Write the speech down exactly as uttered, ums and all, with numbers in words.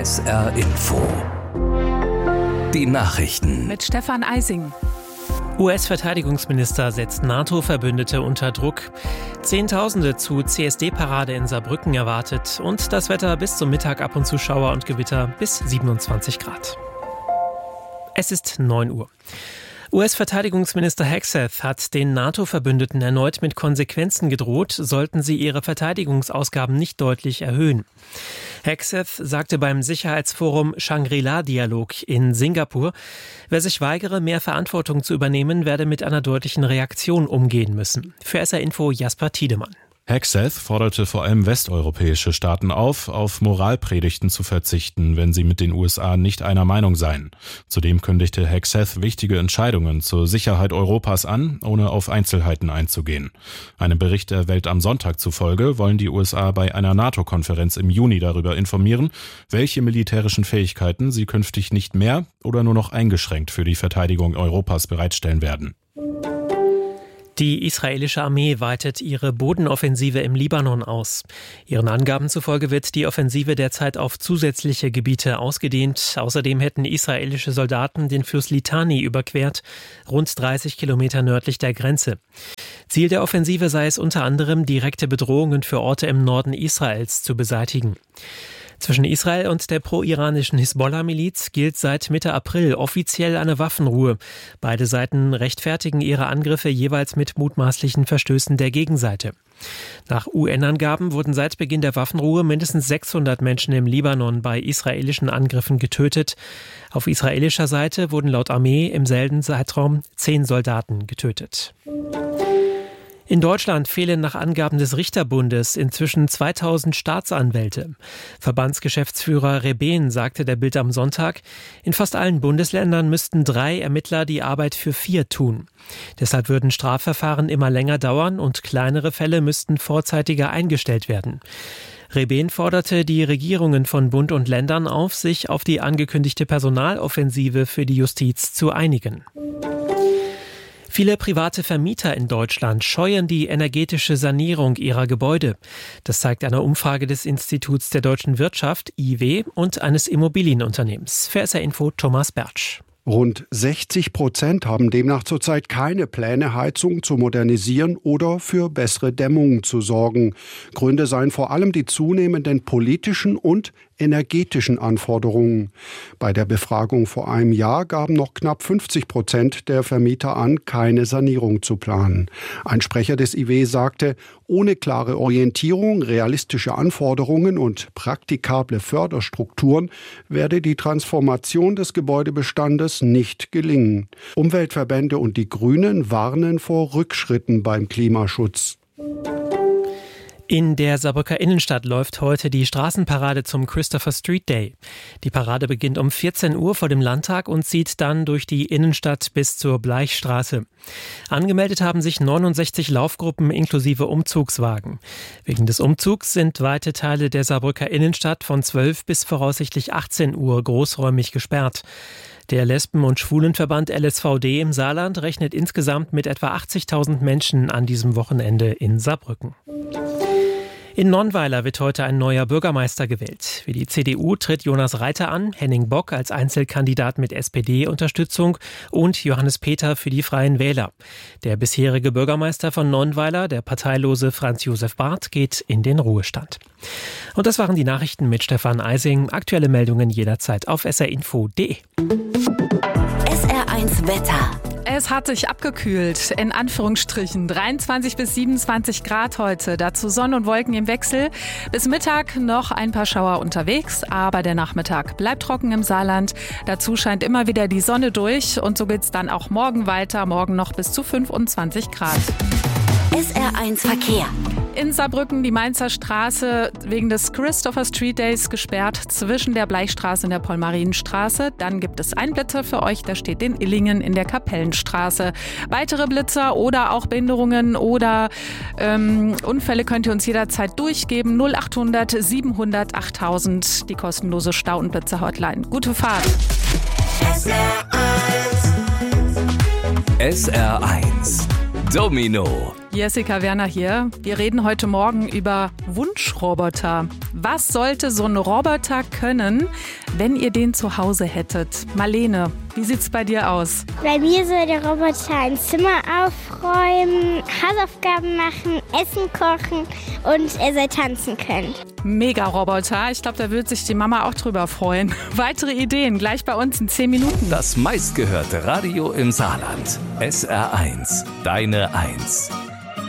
S R Info. Die Nachrichten mit Stefan Eising. U S-Verteidigungsminister setzt NATO-Verbündete unter Druck. Zehntausende zu C S D-Parade in Saarbrücken erwartet. Und das Wetter bis zum Mittag ab und zu Schauer und Gewitter bis siebenundzwanzig Grad. Es ist neun Uhr. U S-Verteidigungsminister Hegseth hat den NATO-Verbündeten erneut mit Konsequenzen gedroht, sollten sie ihre Verteidigungsausgaben nicht deutlich erhöhen. Hegseth sagte beim Sicherheitsforum Shangri-La-Dialog in Singapur, wer sich weigere, mehr Verantwortung zu übernehmen, werde mit einer deutlichen Reaktion umgehen müssen. Für S R Info Jasper Tiedemann. Hegseth forderte vor allem westeuropäische Staaten auf, auf Moralpredigten zu verzichten, wenn sie mit den U S A nicht einer Meinung seien. Zudem kündigte Hegseth wichtige Entscheidungen zur Sicherheit Europas an, ohne auf Einzelheiten einzugehen. Einem Bericht der Welt am Sonntag zufolge wollen die U S A bei einer NATO-Konferenz im Juni darüber informieren, welche militärischen Fähigkeiten sie künftig nicht mehr oder nur noch eingeschränkt für die Verteidigung Europas bereitstellen werden. Die israelische Armee weitet ihre Bodenoffensive im Libanon aus. Ihren Angaben zufolge wird die Offensive derzeit auf zusätzliche Gebiete ausgedehnt. Außerdem hätten israelische Soldaten den Fluss Litani überquert, rund dreißig Kilometer nördlich der Grenze. Ziel der Offensive sei es unter anderem, direkte Bedrohungen für Orte im Norden Israels zu beseitigen. Zwischen Israel und der pro-iranischen Hisbollah-Miliz gilt seit Mitte April offiziell eine Waffenruhe. Beide Seiten rechtfertigen ihre Angriffe jeweils mit mutmaßlichen Verstößen der Gegenseite. Nach U N-Angaben wurden seit Beginn der Waffenruhe mindestens sechshundert Menschen im Libanon bei israelischen Angriffen getötet. Auf israelischer Seite wurden laut Armee im selben Zeitraum zehn Soldaten getötet. In Deutschland fehlen nach Angaben des Richterbundes inzwischen zweitausend Staatsanwälte. Verbandsgeschäftsführer Rebehn sagte der Bild am Sonntag, in fast allen Bundesländern müssten drei Ermittler die Arbeit für vier tun. Deshalb würden Strafverfahren immer länger dauern und kleinere Fälle müssten vorzeitiger eingestellt werden. Rebehn forderte die Regierungen von Bund und Ländern auf, sich auf die angekündigte Personaloffensive für die Justiz zu einigen. Viele private Vermieter in Deutschland scheuen die energetische Sanierung ihrer Gebäude. Das zeigt eine Umfrage des Instituts der deutschen Wirtschaft, I W, und eines Immobilienunternehmens. Für S R Info Thomas Bertsch. Rund sechzig Prozent haben demnach zurzeit keine Pläne, Heizung zu modernisieren oder für bessere Dämmung zu sorgen. Gründe seien vor allem die zunehmenden politischen und energetischen Anforderungen. Bei der Befragung vor einem Jahr gaben noch knapp fünfzig Prozent der Vermieter an, keine Sanierung zu planen. Ein Sprecher des I W sagte, ohne klare Orientierung, realistische Anforderungen und praktikable Förderstrukturen werde die Transformation des Gebäudebestandes nicht gelingen. Umweltverbände und die Grünen warnen vor Rückschritten beim Klimaschutz. In der Saarbrücker Innenstadt läuft heute die Straßenparade zum Christopher Street Day. Die Parade beginnt um vierzehn Uhr vor dem Landtag und zieht dann durch die Innenstadt bis zur Bleichstraße. Angemeldet haben sich neunundsechzig Laufgruppen inklusive Umzugswagen. Wegen des Umzugs sind weite Teile der Saarbrücker Innenstadt von zwölf bis voraussichtlich achtzehn Uhr großräumig gesperrt. Der Lesben- und Schwulenverband L S V D im Saarland rechnet insgesamt mit etwa achtzigtausend Menschen an diesem Wochenende in Saarbrücken. In Nonnweiler wird heute ein neuer Bürgermeister gewählt. Für die C D U tritt Jonas Reiter an, Henning Bock als Einzelkandidat mit S P D-Unterstützung und Johannes Peter für die Freien Wähler. Der bisherige Bürgermeister von Nonnweiler, der parteilose Franz Josef Barth, geht in den Ruhestand. Und das waren die Nachrichten mit Stefan Eising. Aktuelle Meldungen jederzeit auf s r info punkt d e. S R eins Wetter. Es hat sich abgekühlt, in Anführungsstrichen. dreiundzwanzig bis siebenundzwanzig Grad heute, dazu Sonne und Wolken im Wechsel. Bis Mittag noch ein paar Schauer unterwegs, aber der Nachmittag bleibt trocken im Saarland. Dazu scheint immer wieder die Sonne durch und so geht's dann auch morgen weiter. Morgen noch bis zu fünfundzwanzig Grad. S R eins Verkehr. In Saarbrücken die Mainzer Straße wegen des Christopher Street Days gesperrt zwischen der Bleichstraße und der Paul-Marien-Straße. Dann gibt es einen Blitzer für euch, der steht in Illingen in der Kapellenstraße. Weitere Blitzer oder auch Behinderungen oder ähm, Unfälle könnt ihr uns jederzeit durchgeben. null achthundert siebenhundert achttausend, die kostenlose Stau- und Blitzer-Hotline. Gute Fahrt. S R eins. S R eins Domino. Jessica Werner hier. Wir reden heute Morgen über Wunschroboter. Was sollte so ein Roboter können, wenn ihr den zu Hause hättet? Marlene, wie sieht's bei dir aus? Bei mir soll der Roboter ein Zimmer aufräumen, Hausaufgaben machen, Essen kochen und er soll tanzen können. Mega-Roboter. Ich glaube, da wird sich die Mama auch drüber freuen. Weitere Ideen gleich bei uns in zehn Minuten. Das meistgehörte Radio im Saarland. S R eins. Deine Eins.